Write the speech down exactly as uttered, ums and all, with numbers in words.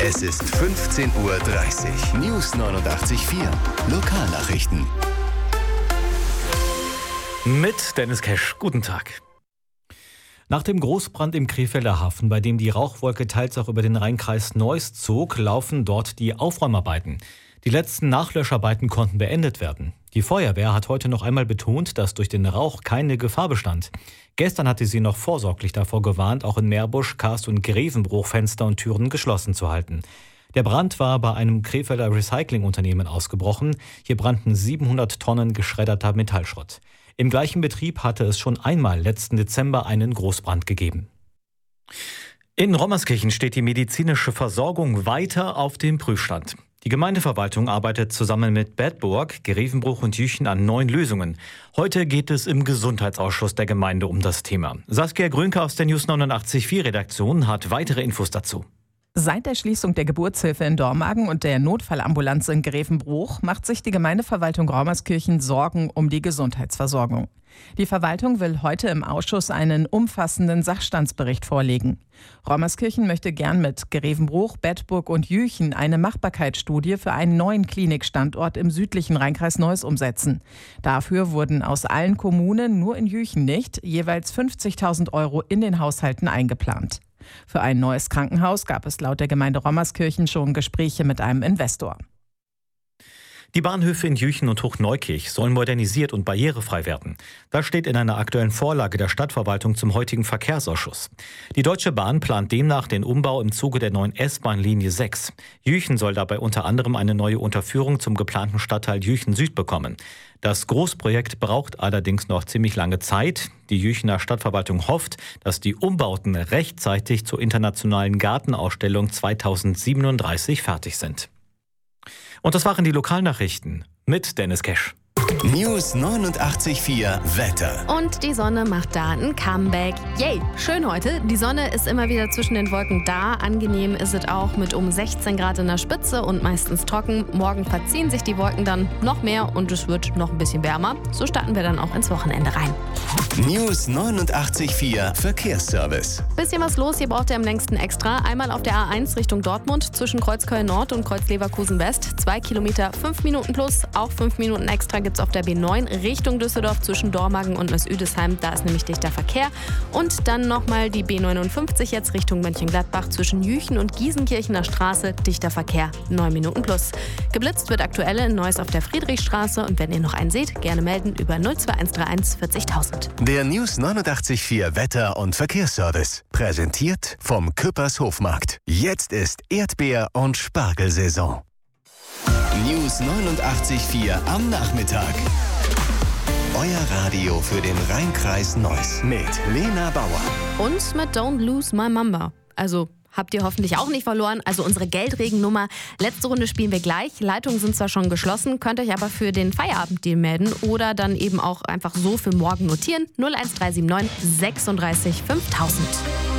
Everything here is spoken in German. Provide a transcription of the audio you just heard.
Es ist fünfzehn Uhr dreißig. News neunundachtzig Komma vier. Lokalnachrichten. Mit Dennis Kesch. Guten Tag. Nach dem Großbrand im Krefelder Hafen, bei dem die Rauchwolke teils auch über den Rheinkreis Neuss zog, laufen dort die Aufräumarbeiten. Die letzten Nachlöscharbeiten konnten beendet werden. Die Feuerwehr hat heute noch einmal betont, dass durch den Rauch keine Gefahr bestand. Gestern hatte sie noch vorsorglich davor gewarnt, auch in Meerbusch, Karst und Grevenbruch Fenster und Türen geschlossen zu halten. Der Brand war bei einem Krefelder Recyclingunternehmen ausgebrochen. Hier brannten siebenhundert Tonnen geschredderter Metallschrott. Im gleichen Betrieb hatte es schon einmal letzten Dezember einen Großbrand gegeben. In Rommerskirchen steht die medizinische Versorgung weiter auf dem Prüfstand. Die Gemeindeverwaltung arbeitet zusammen mit Bedburg, Grevenbruch und Jüchen an neuen Lösungen. Heute geht es im Gesundheitsausschuss der Gemeinde um das Thema. Saskia Grünke aus der News neunundachtzig Komma vier Redaktion hat weitere Infos dazu. Seit der Schließung der Geburtshilfe in Dormagen und der Notfallambulanz in Grevenbruch macht sich die Gemeindeverwaltung Rommerskirchen Sorgen um die Gesundheitsversorgung. Die Verwaltung will heute im Ausschuss einen umfassenden Sachstandsbericht vorlegen. Rommerskirchen möchte gern mit Grevenbruch, Bedburg und Jüchen eine Machbarkeitsstudie für einen neuen Klinikstandort im südlichen Rheinkreis Neuss umsetzen. Dafür wurden aus allen Kommunen, nur in Jüchen nicht, jeweils fünfzigtausend Euro in den Haushalten eingeplant. Für ein neues Krankenhaus gab es laut der Gemeinde Rommerskirchen schon Gespräche mit einem Investor. Die Bahnhöfe in Jüchen und Hochneukirch sollen modernisiert und barrierefrei werden. Das steht in einer aktuellen Vorlage der Stadtverwaltung zum heutigen Verkehrsausschuss. Die Deutsche Bahn plant demnach den Umbau im Zuge der neuen S-Bahn-Linie sechs. Jüchen soll dabei unter anderem eine neue Unterführung zum geplanten Stadtteil Jüchen Süd bekommen. Das Großprojekt braucht allerdings noch ziemlich lange Zeit. Die Jüchener Stadtverwaltung hofft, dass die Umbauten rechtzeitig zur internationalen Gartenausstellung zweitausendsiebenunddreißig fertig sind. Und das waren die Lokalnachrichten mit Dennis Kesch. News neunundachtzig Komma vier Wetter. Und die Sonne macht da ein Comeback. Yay, schön heute. Die Sonne ist immer wieder zwischen den Wolken da. Angenehm ist es auch mit um sechzehn Grad in der Spitze und meistens trocken. Morgen verziehen sich die Wolken dann noch mehr und es wird noch ein bisschen wärmer. So starten wir dann auch ins Wochenende rein. News neunundachtzig Komma vier Verkehrsservice. Bisschen was los, hier braucht ihr am längsten extra. Einmal auf der A eins Richtung Dortmund zwischen Kreuzköln Nord und Kreuz-Leverkusen West. Zwei Kilometer, fünf Minuten plus. Auch fünf Minuten extra gibt's auf der B neun Richtung Düsseldorf zwischen Dormagen und Neuss-Üdesheim. Da ist nämlich dichter Verkehr. Und dann nochmal die B neunundfünfzig jetzt Richtung Mönchengladbach zwischen Jüchen und Giesenkirchener Straße. Dichter Verkehr, neun Minuten plus. Geblitzt wird aktuell in Neuss auf der Friedrichstraße. Und wenn ihr noch einen seht, gerne melden über null zwei eins drei eins vierzigtausend. Der News neunundachtzig Komma vier Wetter- und Verkehrsservice. Präsentiert vom Küppers Hofmarkt. Jetzt ist Erdbeer- und Spargelsaison. News neunundachtzig Komma vier am Nachmittag. Euer Radio für den Rheinkreis Neuss mit Lena Bauer. Und mit Don't Lose My Mamba. Also habt ihr hoffentlich auch nicht verloren. Also unsere Geldregennummer. Letzte Runde spielen wir gleich. Leitungen sind zwar schon geschlossen, könnt euch aber für den Feierabenddeal melden oder dann eben auch einfach so für morgen notieren. null eins drei sieben neun sechsunddreißig fünftausend.